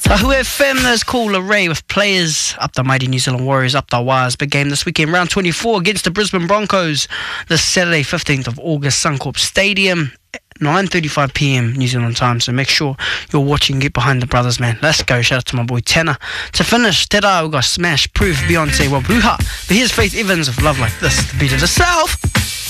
Tahu FM, there's Cool Array with players up the mighty New Zealand Warriors, up the wires. Big game this weekend, round 24 against the Brisbane Broncos this Saturday, 15th of August, Suncorp Stadium, 9:35pm New Zealand time. So make sure you're watching, get behind the brothers, man. Let's go. Shout out to my boy Tanner. To finish, Te Rā, we've got Smash, Proof, Beyonce, Wabuha. But here's Faith Evans of Love Like This, the beat of the South.